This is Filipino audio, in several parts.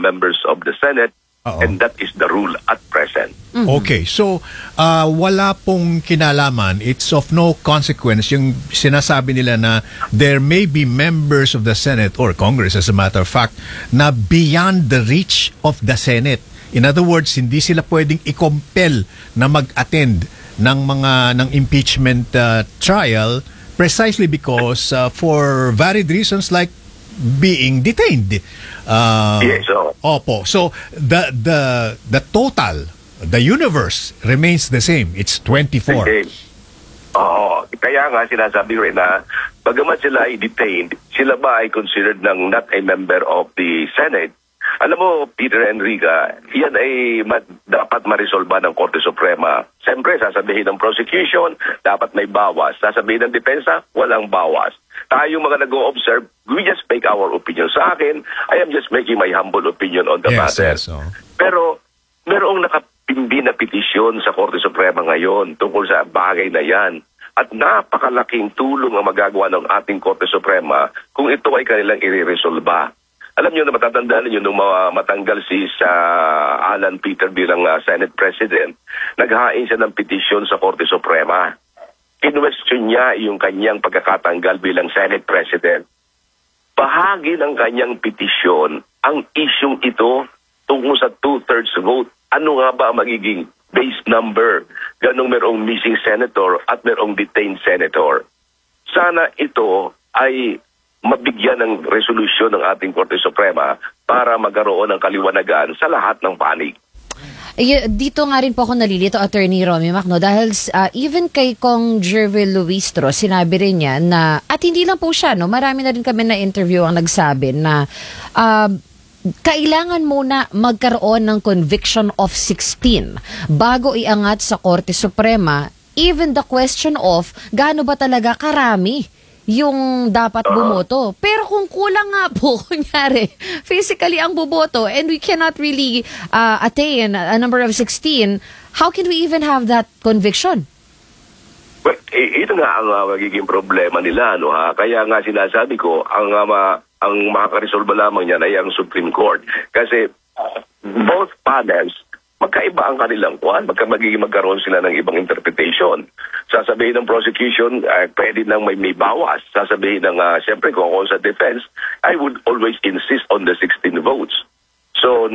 members of the Senate. And that is the rule at present. Okay, so wala pong kinalaman, it's of no consequence yung sinasabi nila na there may be members of the Senate or Congress as a matter of fact na beyond the reach of the Senate. In other words, hindi sila pwedeng i-compel na mag-attend ng impeachment trial precisely because for varied reasons like being detained. Yes, Opo. So the total, the universe remains the same. It's 24. Okay. Oo. Kaya nga sinasabi rin na bagamat sila ay detained, sila ba ay considered ng not a member of the Senate? Alam mo, Peter Enrica, yan ay dapat marisolba ng Korte Suprema. Siyempre, sasabihin ng prosecution, dapat may bawas. Sasabihin ng depensa, walang bawas. Tayo mga nag-o-observe, we just make our opinion. Sa akin, I am just making my humble opinion on the matter. Yes, Pero, merong nakapindi na petisyon sa Korte Suprema ngayon tungkol sa bagay na yan. At napakalaking tulong ang magagawa ng ating Korte Suprema kung ito ay kanilang i-resolba. Alam niyo na matatandaan niyo nung matanggal si Alan Peter bilang Senate President, naghain siya ng petisyon sa Korte Suprema. Kinwestiyon niya yung kanyang pagkakatanggal bilang Senate President. Bahagi ng kanyang petisyon ang isyong ito tungkol sa 2/3 vote. Ano nga ba ang magiging base number? Ganong merong missing senator at merong detained senator. Sana ito ay mabigyan ng resolusyon ng ating Korte Suprema para magkaroon ng kaliwanagan sa lahat ng panig. Dito nga rin po ako nalilito, Attorney Romy Macno, dahil even kay Kong Jervil Luistro, sinabi rin niya na, at hindi lang po siya, no, marami na rin kami na interview ang nagsabi na kailangan muna magkaroon ng conviction of 16 bago iangat sa Korte Suprema, even the question of gaano ba talaga karami yung dapat bumoto. Pero kung kulang nga po, kunyari, physically ang buboto and we cannot really attain a number of 16, how can we even have that conviction? Well, ito nga ang magiging problema nila, no, ha? Kaya nga sinasabi ko, ang makakaresolba lamang yan ay ang Supreme Court. Kasi both panels, magkaiba ang kanilang kuwan. Magkaroon sila ng ibang interpretation. Sasabihin ng prosecution, pwede nang may bawas. Sasabihin ng, siyempre kung ako sa defense, I would always insist on the 16 votes. So,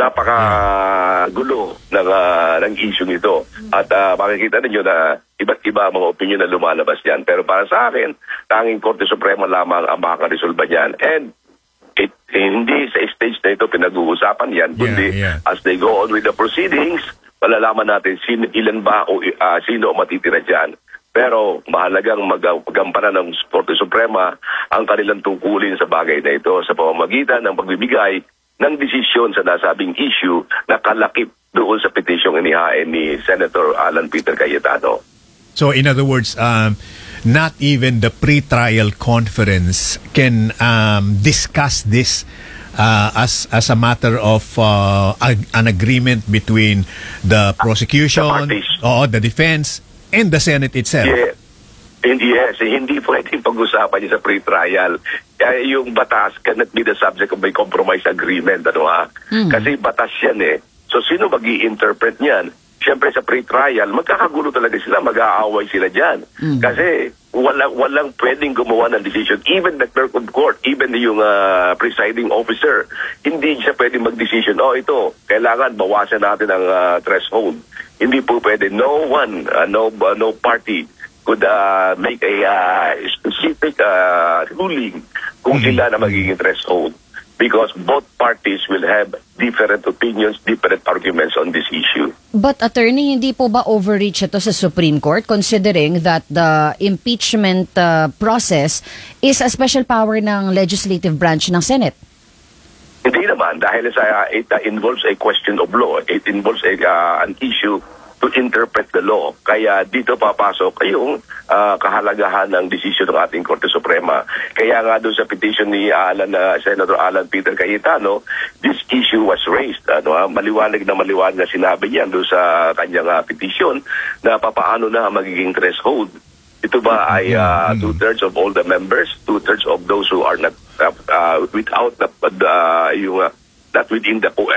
napaka-gulo ng issue nito. At makikita ninyo na iba't iba ang mga opinion na lumalabas yan. Pero para sa akin, tanging Korte Suprema lamang ang makakaresolba niyan. And hindi sa stage na ito pinag-uusapan yan, kundi as they go on with the proceedings, malalaman natin ilan ba o sino matitira dyan. Pero mahalagang magampanan ng Korte Suprema ang kanilang tungkulin sa bagay na ito sa pamamagitan ng pagbibigay ng desisyon sa nasabing issue na kalakip doon sa petisyong inihain ni Senator Alan Peter Cayetano. So in other words, not even the pre-trial conference can discuss this as a matter of an agreement between the prosecution, the defense, and the Senate itself. Yeah. Yes, hindi pwedeng pag-usapan niya sa pre-trial. Yung batas cannot be the subject of a compromise agreement. Kasi batas yan eh. So sino mag-i-interpret niyan? Siyempre sa pre-trial, magkakagulo talaga sila, mag-aaway sila dyan. Kasi walang pwedeng gumawa ng decision. Even the clerk of court, even yung presiding officer, hindi siya pwedeng mag-decision. Ito, kailangan bawasan natin ang threshold. Hindi po pwede. No one, no party could make a specific ruling kung sila na magiging threshold. Because both parties will have different opinions, different arguments on this issue. But attorney, hindi po ba overreach ito sa Supreme Court considering that the impeachment process is a special power ng legislative branch ng Senate? Hindi naman, dahil it involves a question of law. It involves an issue to interpret the law. Kaya dito papasok yung kahalagahan ng desisyon ng ating Korte Suprema. Kaya nga doon sa petition ni Senator Alan Peter Cayetano, this issue was raised. Maliwanag na sinabi niya doon sa kanyang petition na papaano na magiging threshold. Ito ba ay 2/3 of all the members, 2/3 of those who are not without not within the